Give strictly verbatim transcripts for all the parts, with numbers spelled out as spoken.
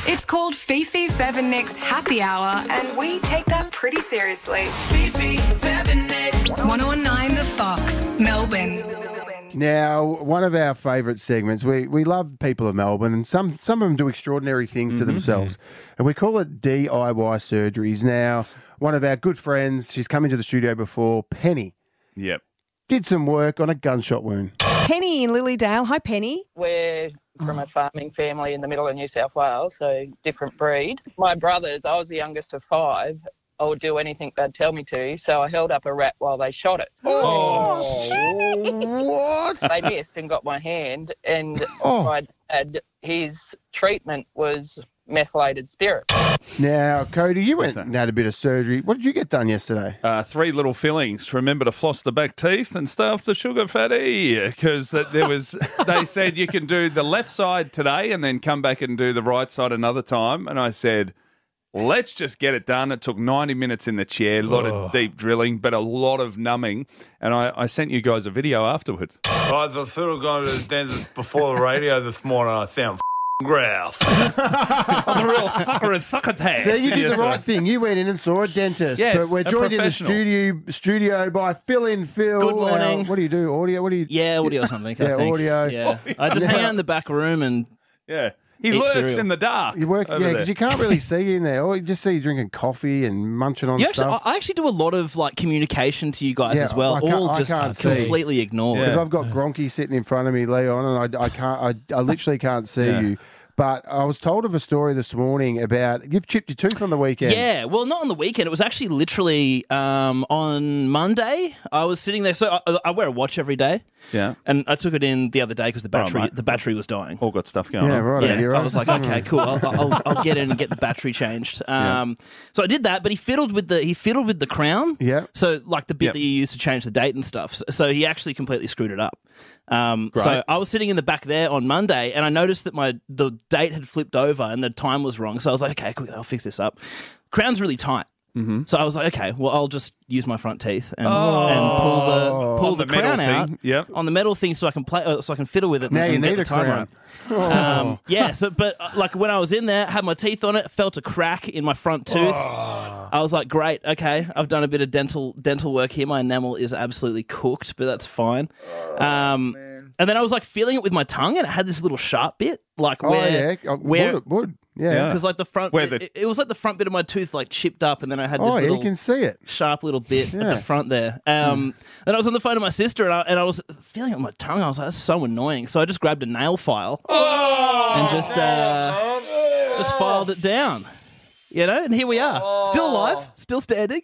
It's called Fifi, Fev and Nick's Happy Hour, and we take that pretty seriously. Fifi, Fev and Nick. one oh nine The Fox, Melbourne. Now, one of our favourite segments, we, we love people of Melbourne, and some, some of them do extraordinary things mm-hmm. to themselves, and we call it D I Y surgeries. Now, one of our good friends, she's come into the studio before, Penny. Yep. Did some work on a gunshot wound. Penny in Lilydale. Hi, Penny. We're from a farming family in the middle of New South Wales, so different breed. My brothers, I was the youngest of five. I would do anything they'd tell me to, so I held up a rat while they shot it. Oh, what? They missed and got my hand, and Oh. my dad, his treatment was methylated spirit. Now, Cody, you went and had a bit of surgery. What did you get done yesterday? Uh, three little fillings. Remember to floss the back teeth and stay off the sugar fatty, because there was. They said you can do the left side today and then come back and do the right side another time. And I said, let's just get it done. It took ninety minutes in the chair, a lot Oh. of deep drilling, but a lot of numbing. And I, I sent you guys a video afterwards. Guys, I sort of gone to the dentist before the radio this morning. I sound grouse. I'm a real fucker and fucker. So you did the right thing. You went in and saw a dentist. Yes, but we're a joined in the professional. studio studio by Phil in Phil. Good morning. Uh, what do you do? Audio? What do you? Yeah, audio or something. Yeah, I think. audio. Yeah, I just hang out in the back room and Yeah. He Eat lurks cereal. in the dark. You work, over yeah, there. because you can't really see you in there. Or you just see you drinking coffee and munching on you actually, stuff. I I actually do a lot of like communication to you guys Yeah, as well, I can't- all I just can't see. completely ignored. Because Yeah. I've got Gronky sitting in front of me, Leon, and I, I can't. I, I literally can't see Yeah. you. But I was told of a story this morning about you've chipped your tooth on the weekend. Yeah, well, not on the weekend. It was actually literally um, on Monday. I was sitting there. So I, I wear a watch every day. Yeah. And I took it in the other day because the All right, battery mate. the battery was dying. All got stuff going Yeah, on. right. Yeah, You're I right. was like, okay, cool. I'll, I'll, I'll get in and get the battery changed. Um, So I did that, but he fiddled with the he fiddled with the crown. Yeah. So like the bit Yep. that you use to change the date and stuff. So, so he actually completely screwed it up. Um, so Great. I was sitting in the back there on Monday, and I noticed that my the date had flipped over and the time was wrong. So I was like, okay, cool, I'll fix this up. Crown's really tight. Mm-hmm. So I was like, okay, well, I'll just use my front teeth and, and pull the pull On the, the metal crown out thing, yep. on the metal thing, so I can play, uh, so I can fiddle with it. Now and, you and get need the a time crown. right. Um, yeah, so but uh, like when I was in there, had my teeth on it, felt a crack in my front tooth. I was like, great, okay, I've done a bit of dental dental work here. My enamel is absolutely cooked, but that's fine. Um, and then I was like feeling it with my tongue, and it had this little sharp bit, like Oh where yeah. Oh, where would, would. Yeah. Yeah. because like the front, Where the- it, it was like the front bit of my tooth like chipped up, and then I had this Oh, yeah, little you can see it. sharp little bit at Yeah. the front there. Um, Then I was on the phone to my sister, and I, and I was feeling it on my tongue. I was like, that's so annoying. So I just grabbed a nail file and just uh, just filed it down. You know, and here we are, still alive, still standing.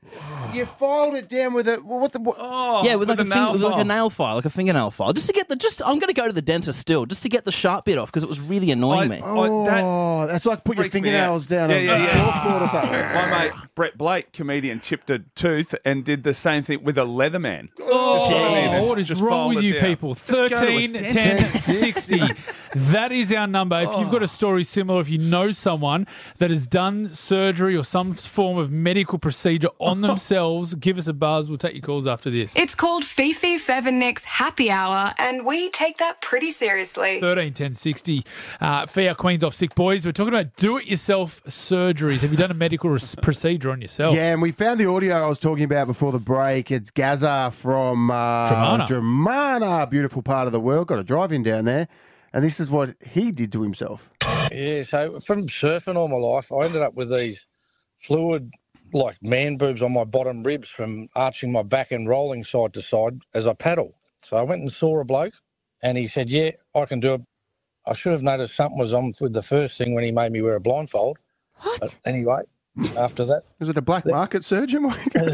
You filed it down with a what the? What? Oh, yeah, with, like, the a finger, nail with like a file. nail file, like a fingernail file, just to get the. Just I'm going to go to the dentist still, just to get the sharp bit off because it was really annoying I- me. Oh, that Oh, that's like put your freaks me fingernails out. down Yeah, on yeah, a yeah. chalkboard or something. My mate Brett Blake, comedian, chipped a tooth and did the same thing with a Leatherman. Oh, Just put it in, what is just wrong fold with it you down. people? Just go to a thirteen ten dentist. sixty. That is our number. If you've got a story similar, if you know someone that has done surgery or some form of medical procedure on themselves, give us a buzz. We'll take your calls after this. It's called Fifi, Fev and Nick's Happy Hour, and we take that pretty seriously. thirteen ten sixty. Uh, for our Queens Off Sick boys, we're talking about do-it-yourself surgeries. Have you done a medical res- procedure on yourself? Yeah, and we found the audio I was talking about before the break. It's Gaza from uh, Dramana. Dramana, beautiful part of the world. Got a drive-in down there. And this is what he did to himself. Yeah, so from surfing all my life, I ended up with these fluid, like man boobs on my bottom ribs from arching my back and rolling side to side as I paddle. So I went and saw a bloke, and he said, yeah, I can do it. I should have noticed something was on with the first thing when he made me wear a blindfold. What? But anyway, after that, Was it a black market surgeon?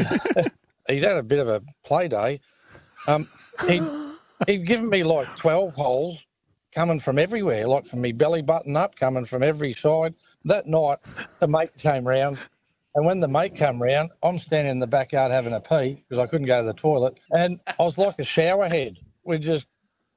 he'd had a bit of a play day. Um, he'd, he'd given me like twelve holes coming from everywhere, like from me belly button up, coming from every side. That night, the mate came round, and when the mate came round, I'm standing in the backyard having a pee because I couldn't go to the toilet, and I was like a shower head. We just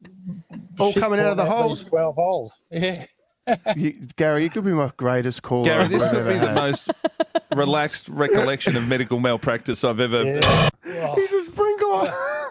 All shit coming out of the pouring holes? these twelve holes. Yeah. You, Gary, you could be my greatest caller. Gary, I've this ever could be the had. most relaxed recollection of medical malpractice I've ever. Yeah. He's a sprinkler.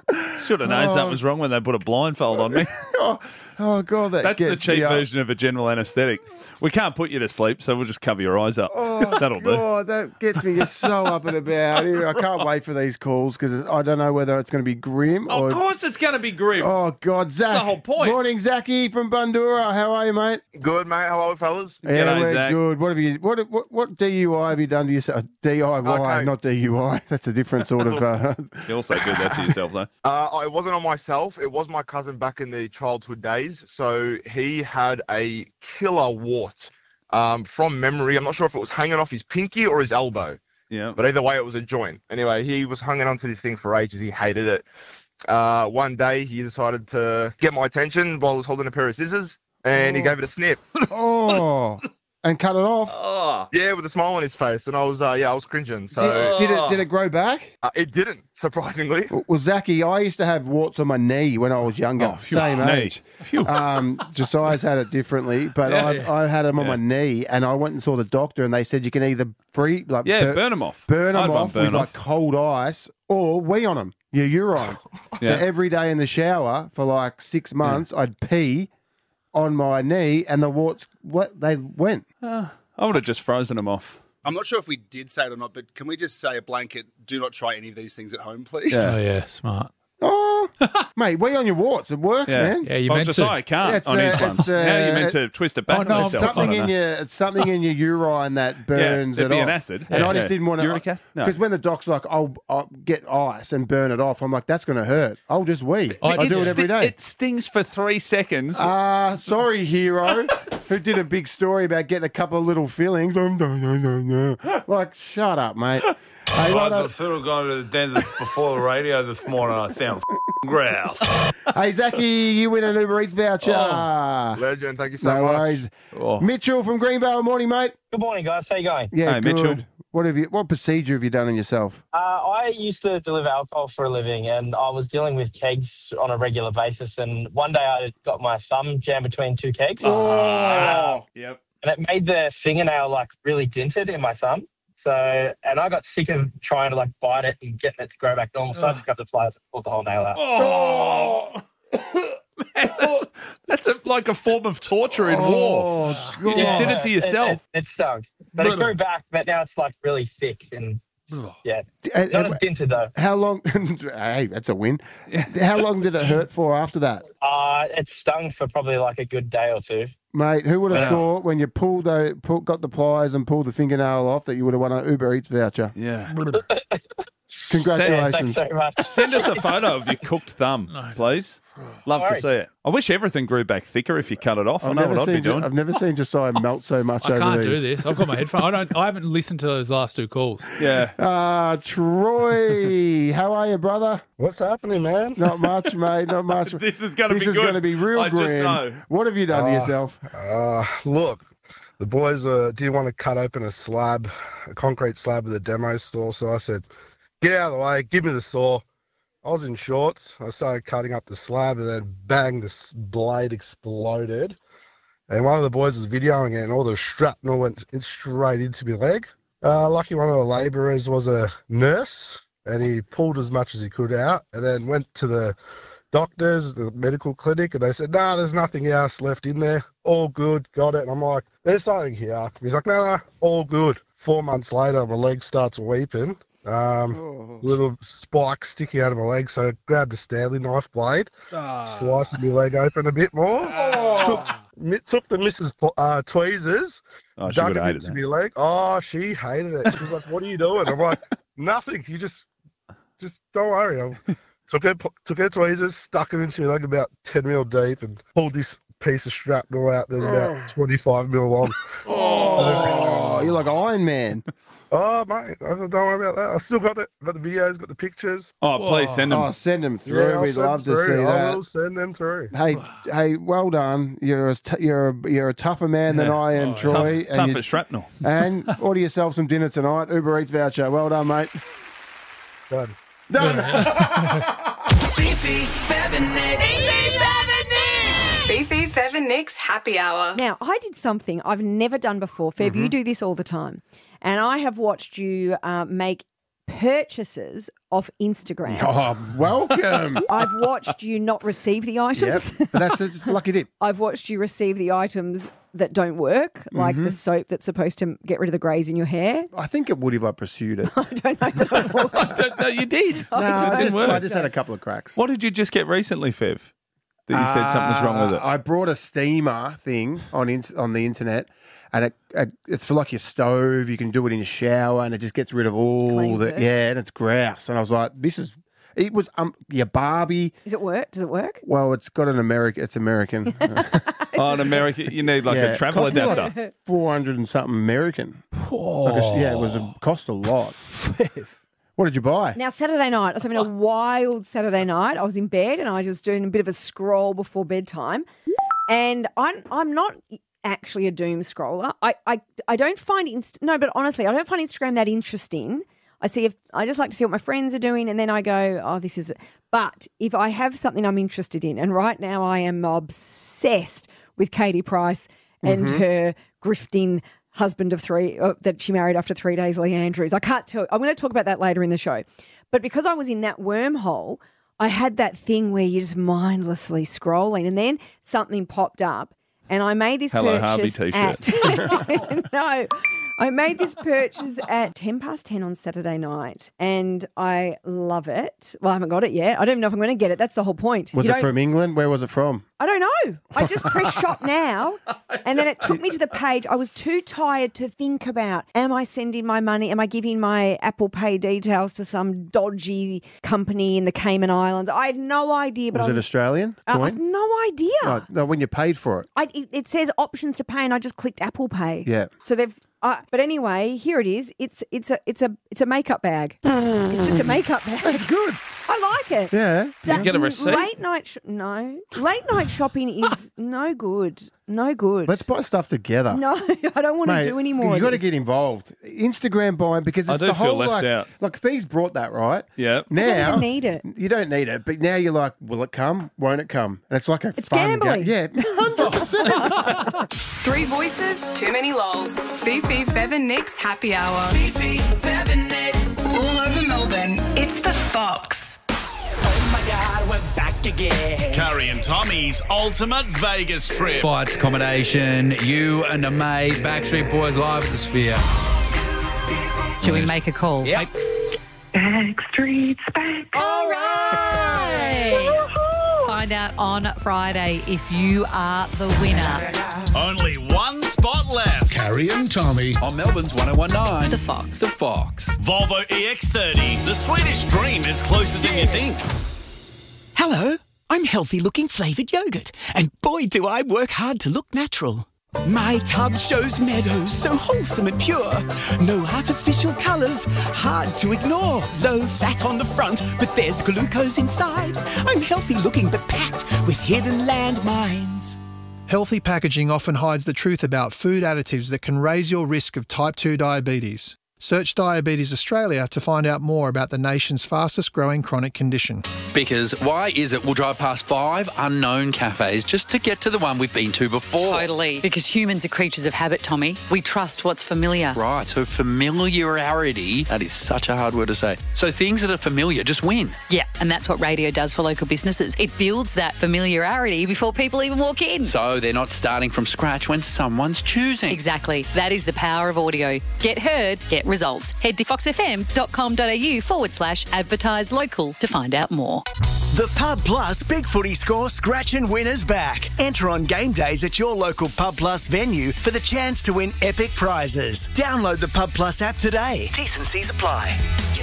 Should have known something was wrong when they put a blindfold on me. oh, oh, God, that That's the gets cheap me up. version of a general anaesthetic. We can't put you to sleep, so we'll just cover your eyes up. Oh, That'll do. God, that gets me just so up and about. I can't wait for these calls because I don't know whether it's going to be grim or... Of course it's going to be grim. Oh, God, Zach. That's the whole point. Morning, Zachy from Bundura. How are you, mate? Good, mate. How are we, fellas? Yeah, G'day, we're Zach. good. What have you? What, what what D U I have you done to yourself? D I Y, Okay. not D U I. That's a different sort of. Uh, You also do that to yourself, though. Uh, it wasn't on myself. It was my cousin back in the childhood days. So he had a killer wart um, from memory. I'm not sure if it was hanging off his pinky or his elbow. Yeah. But either way, it was a joint. Anyway, he was hanging onto this thing for ages. He hated it. Uh, one day, he decided to get my attention while I was holding a pair of scissors, and he gave it a snip. oh, and cut it off. Oh. Yeah, with a smile on his face, and I was, uh, yeah, I was cringing. So Did, did it? Did it grow back? uh, it didn't, surprisingly. Well, Zachy, I used to have warts on my knee when I was younger. Oh, phew. Same Knee. age. Phew. Um, Josiah's had it differently, but Yeah, I, yeah. I had them on Yeah. my knee, and I went and saw the doctor, and they said you can either free, like Yeah, bur- burn them off. burn I'd them want off burn with off. like cold ice, or wee on them, your urine. Yeah. So every day in the shower for like six months, I'd pee on my knee, and the warts, what they went. Uh, I would have just frozen them off. I'm not sure if we did say it or not, but can we just say a blanket, do not try any of these things at home, please? Yeah. Oh, yeah, smart. Oh, mate, wee on your warts. It works, Yeah. man. Yeah, you Well, meant Josiah to. can't It's, on uh, his one. it's, uh, How are you meant to twist it back Oh, on no, yourself? I Something don't in know. your it's something in your urine that burns Yeah, it it'd be off. an acid. And Yeah, I just yeah. didn't want to Uric acid? No. because when the doc's like, "I'll, I'll get ice and burn it off," I'm like, "That's going to hurt." I'll just wee. I, do it every sti- day. It stings for three seconds. Ah, sorry, hero, who did a big story about getting a couple of little fillings. Like, shut up, mate. Hey, I what up? was sort of going to the dentist before the radio this morning. I sound grouse. Hey, Zachy, you win an Uber Eats voucher. Legend, thank you so no much. worries. Oh. Mitchell from Greenvale, morning, mate. Good morning, guys. How you going? Yeah, Hey, good. Mitchell. What have you? What procedure have you done on yourself? Uh, I used to deliver alcohol for a living, and I was dealing with kegs on a regular basis. And one day, I got my thumb jammed between two kegs, Oh, Yep. and it made the fingernail like really dented in my thumb. So, and I got sick of trying to like bite it and getting it to grow back normal. So I just got the pliers and pulled the whole nail out. Oh. Man, that's that's a, like a form of torture in war. Oh, You just God. did it to yourself. It, it, it stung, but it grew back. But now it's like really thick and yeah, And- not and as dented though. how long? Hey, that's a win. How long did it hurt for after that, Uh, it stung for probably like a good day or two. mate? Who would have Yeah. thought when you pulled the pull, got the pliers and pulled the fingernail off that you would have won an Uber Eats voucher? Yeah. Congratulations. Thanks so much. Send us a photo of your cooked thumb, please. Love No to worries. see it. I wish everything grew back thicker if you cut it off. I I've know never what I'd seen be doing. I've never seen Josiah melt so much I over can't these. do this. I've got my headphones. I don't. I haven't listened to those last two calls. Yeah. Uh, Troy, how are you, brother? What's happening, man? Not much, mate. Not much. This is going to This be is good. going to be real I grim. just know. What have you done to Uh, yourself? Uh, look, the boys uh, didn't want to cut open a slab, a concrete slab of the demo store, so I said, get out of the way, give me the saw. I was in shorts. I started cutting up the slab, and then bang, this blade exploded. And one of the boys was videoing it, and all the shrapnel went in straight into my leg. Uh, lucky one of the labourers was a nurse, and he pulled as much as he could out, and then went to the doctors, the medical clinic, and they said, nah, there's nothing else left in there. All good, got it. And I'm like, there's something here. He's like, no, no, all good. Four months later, my leg starts weeping. Um, little spike sticking out of my leg, so I grabbed a Stanley knife blade, sliced my leg open a bit more, took, mi- took the Missus Po- uh, tweezers, Oh, she dug would them have hated into that. my leg. Oh, she hated it. She was like, what are you doing? I'm like, nothing. You just, just don't worry. I took her, took her tweezers, stuck them into my leg about ten mil deep, and pulled this piece of shrapnel out. There's about twenty-five mil long. Oh, you're like Iron Man. Oh, mate, don't worry about that. I still got it. Got the videos, got the pictures. Oh, please send them. Oh, send them through. Yeah, I'll We'd send love them to see through. I that. will send them through. Hey, hey, well done. You're a t- you're a, you're a tougher man than I am, Troy. Tough, tough you- as shrapnel. and order yourself some dinner tonight. Uber Eats voucher. Well done, mate. Done. Done. Fifi, Fab and Nick. Fifi, Fev and Nick's happy hour. Now, I did something I've never done before. Feb, Mm-hmm. you do this all the time. And I have watched you uh, make purchases off Instagram. Oh, welcome. I've watched you not receive the items. Yep, but that's a lucky dip. I've watched you receive the items that don't work, like Mhm. the soap that's supposed to get rid of the greys in your hair. I think it would if I pursued it. I don't know that I would. No, you did. No, I didn't just, work. I just had a couple of cracks. What did you just get recently, Fev? That you said something was wrong with it. Uh, I brought a steamer thing on in, on the internet, and it, it it's for like your stove. You can do it in your shower, and it just gets rid of all Cleans the it. yeah, and it's grouse. And I was like, this is it was um your Barbie. Does it work? Does it work? Well, it's got an American. It's American. Oh, in America, you need like Yeah, a travel cost me like adapter. Four hundred and something American. Like a- yeah, it was a, cost a lot. What did you buy? Now, Saturday night, I was having a wild Saturday night. I was in bed and I was doing a bit of a scroll before bedtime. And I'm I'm not actually a doom scroller. I I, I don't find inst- no, but honestly, I don't find Instagram that interesting. I see if I just like to see what my friends are doing, and then I go, oh, this is. But if I have something I'm interested in, and right now I am obsessed with Katie Price and Mhm. her grifting husband of three uh, that she married after three days, Lee Andrews. I can't tell. I'm going to talk about that later in the show. But because I was in that wormhole, I had that thing where you're just mindlessly scrolling, and then something popped up, and I made this Hello, Harvey purchase t-shirt. at no. I made this purchase at ten past ten on Saturday night, and I love it. Well, I haven't got it yet. I don't even know if I'm going to get it. That's the whole point. Was You it don't- from England? Where was it from? I don't know. I just pressed shop now, and then it took me to the page. I was too tired to think about, am I sending my money? Am I giving my Apple Pay details to some dodgy company in the Cayman Islands? I had no idea. But Was I it was, Australian Uh, coin? I've no idea. Oh, no, when you paid for it. I, it, it says options to pay, and I just clicked Apple Pay. Yeah. So they've. Uh, but anyway, here it is. It's it's a it's a it's a makeup bag. It's just a makeup bag. That's good. I like it. Yeah. Did you get a receipt? Late night, sh- no. Late night shopping is no good. No good. Let's buy stuff together. No, I don't want to Mate, do any more. You of got to this. get involved. Instagram buying because I it's do the feel whole left like, out. like Fee's brought that right. Yeah. Now I don't even need it. you don't need it, but now you're like, will it come? Won't it come? And it's like a It's fun gambling. game. Yeah, hundred percent. Three voices, too many lols. Fifi, Fev and Nick's happy hour. Fifi, Fev and Nick. All over Melbourne, it's the Fox. Oh my God, we're back again. Curry and Tommy's ultimate Vegas trip. Flights, accommodation, you and a mate, Backstreet Boys live at the Sphere. Should we make a call? Yep. Backstreet's back. All right. Find out on Friday if you are the winner. Only one spot left. Curry and Tommy on Melbourne's one oh one nine. The Fox. The Fox. Volvo E X thirty. The Swedish dream is closer than you think. Hello, I'm healthy looking flavoured yogurt, and boy do I work hard to look natural. My tub shows meadows so wholesome and pure. No artificial colours, hard to ignore. Low fat on the front, but there's glucose inside. I'm healthy looking but packed with hidden landmines. Healthy packaging often hides the truth about food additives that can raise your risk of type two diabetes. Search Diabetes Australia to find out more about the nation's fastest growing chronic condition. Because why is it we'll drive past five unknown cafes just to get to the one we've been to before? Totally. Because humans are creatures of habit, Tommy. We trust what's familiar. Right, so familiarity, that is such a hard word to say. So things that are familiar just win. Yeah, and that's what radio does for local businesses. It builds that familiarity before people even walk in. So they're not starting from scratch when someone's choosing. Exactly. That is the power of audio. Get heard, get results. Head to foxfm.com.au forward slash advertise local to find out more. The Pub Plus Big Footy Score Scratch and Win is back. Enter on game days at your local Pub Plus venue for the chance to win epic prizes. Download the Pub Plus app today. T's and C's apply.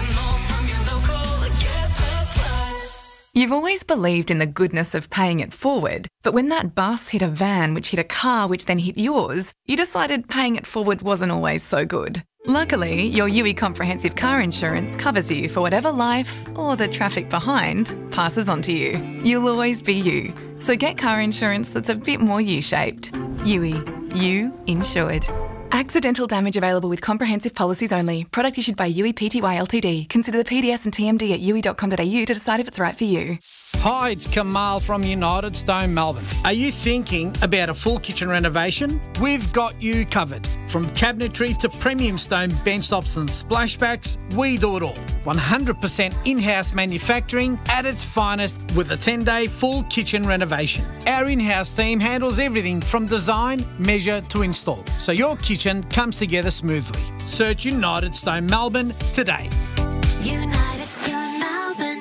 You've always believed in the goodness of paying it forward, but when that bus hit a van which hit a car which then hit yours, you decided paying it forward wasn't always so good. Luckily, your U I Comprehensive Car Insurance covers you for whatever life, or the traffic behind, passes on to you. You'll always be you. So get car insurance that's a bit more U-shaped. U I. You insured. Accidental damage available with comprehensive policies only. Product issued by U I Pty Ltd. Consider the P D S and T M D at u i dot com dot a u to decide if it's right for you. Hi, it's Kamal from United Stone Melbourne. Are you thinking about a full kitchen renovation? We've got you covered. From cabinetry to premium stone bench tops and splashbacks, we do it all. one hundred percent in-house manufacturing at its finest with a ten-day full kitchen renovation. Our in-house team handles everything from design, measure to install, so your kitchen comes together smoothly. Search United Stone Melbourne today. United Stone Melbourne.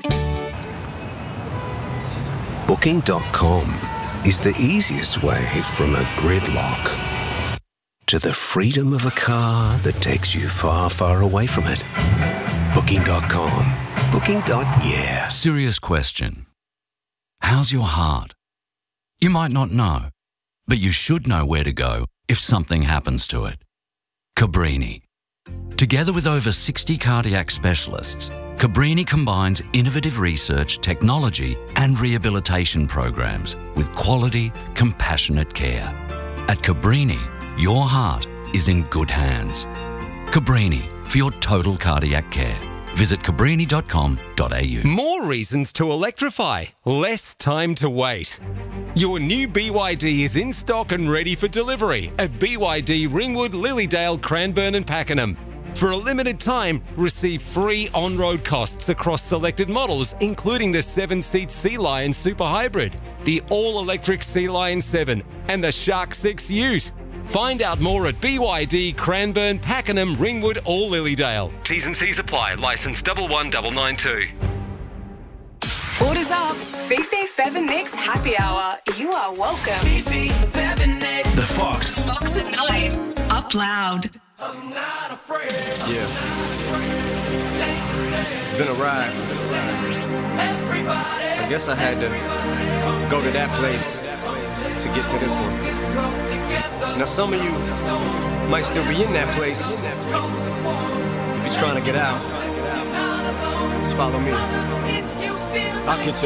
Booking dot com is the easiest way from a gridlock to the freedom of a car that takes you far, far away from it. Booking dot com. Booking. Yeah. Serious question. How's your heart? You might not know, but you should know where to go if something happens to it. Cabrini. Together with over sixty cardiac specialists, Cabrini combines innovative research, technology and rehabilitation programs with quality, compassionate care. At Cabrini, your heart is in good hands. Cabrini, for your total cardiac care. Visit cabrini dot com dot a u. More reasons to electrify. Less time to wait. Your new B Y D is in stock and ready for delivery at B Y D Ringwood, Lilydale, Cranbourne and Pakenham. For a limited time, receive free on-road costs across selected models, including the seven-seat Sea Lion Super Hybrid, the all-electric Sea Lion seven and the Shark six Ute. Find out more at B Y D, Cranbourne, Pakenham, Ringwood or Lilydale. T's and C's apply. Licence one one nine nine two. Orders up. Fifi, Fev and Nick's Happy Hour. You are welcome. Fifi, Fev and Nick. The Fox. Fox at night. Up loud. Yeah. It's been a ride. I guess I had to go to that place to get to this one. Now some of you might still be in that place. If you're trying to get out, just follow me. I'll get you.